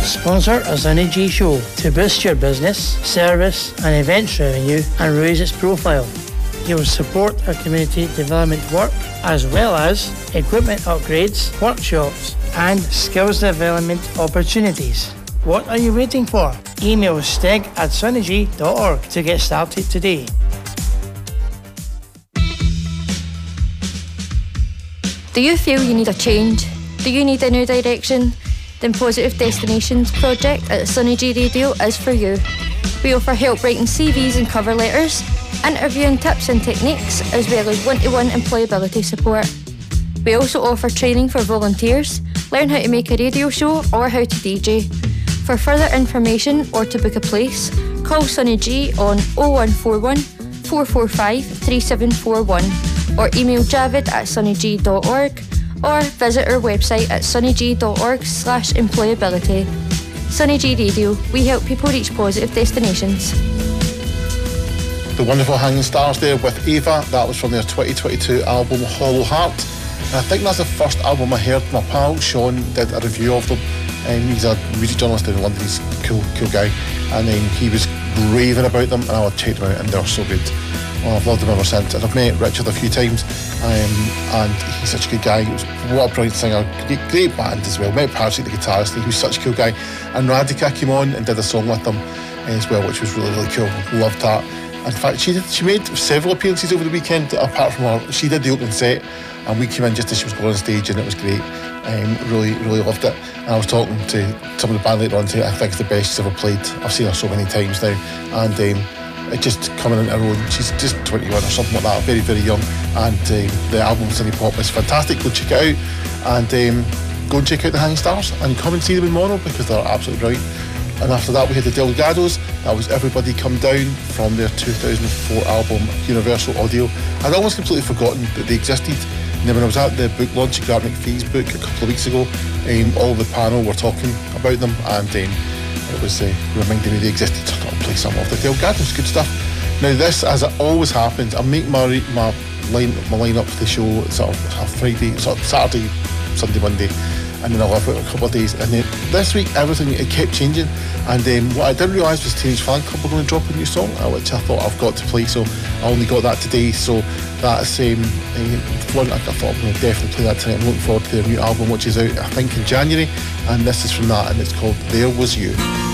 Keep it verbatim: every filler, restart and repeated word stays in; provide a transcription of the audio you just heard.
Sponsor a Sonny G show to boost your business, service and events revenue and raise its profile. You will support our community development work as well as equipment upgrades, workshops and skills development opportunities. What are you waiting for? Email stig at sonny g dot org to get started today. Do you feel you need a change? Do you need a new direction? Then Positive Destinations project at Sonny G Radio is for you. We offer help writing C Vs and cover letters, interviewing tips and techniques, as well as one-to-one employability support. We also offer training for volunteers, learn how to make a radio show or how to D J. For further information or to book a place, call Sonny G on oh one four one, four four five, three seven four one or email javid at sonny g dot org or visit our website at sonny g dot org slash employability. Sonny G Radio, we help people reach positive destinations. The wonderful Hanging Stars there with Ava, that was from their twenty twenty-two album Hollow Heart. And I think that's the first album I heard. My pal Sean did a review of them. Um, he's a music journalist in London, he's a cool, cool guy. And then he was raving about them and I checked them out and they're so good. Well, I've loved them ever since. And I've met Richard a few times um, and he's such a good guy. He was, what a brilliant singer, great, great band as well. Met Patrick the guitarist, he was such a cool guy. And Radhika came on and did a song with them as well, which was really, really cool. Loved that. In fact, she did, she made several appearances over the weekend, apart from her. She did the opening set and we came in just as she was going on stage and it was great. Um, really, really loved it. And I was talking to some of the band later on, to I think it's the best she's ever played. I've seen her so many times now. And um, it just coming into her own. She's just twenty-one or something like that, very, very young. And um, the album Sunny Pop is fantastic. Go check it out. And um, go and check out the Hanging Stars and come and see them in mono because they're absolutely brilliant. And after that we had the Delgados. That was Everybody Come Down from their two thousand four album Universal Audio. I'd almost completely forgotten that they existed. And then when I was at the book launch at Grant McPhee's book a couple of weeks ago, um, all the panel were talking about them and um, it was uh, reminding me they existed. So I thought I'd play some of the Delgados, good stuff. Now this, as it always happens, I make my my line my line up for the show sort of a Friday, sort of Saturday, Sunday, Monday, and then I'll have it a couple of days. And then this week everything it kept changing, and um, what I didn't realise was Teenage Fan Club were going to drop a new song, uh, which I thought I've got to play. So I only got that today. So that's um, uh, one I thought I'm going to definitely play that tonight. I'm looking forward to their new album, which is out I think in January, and this is from that, and it's called There Was You.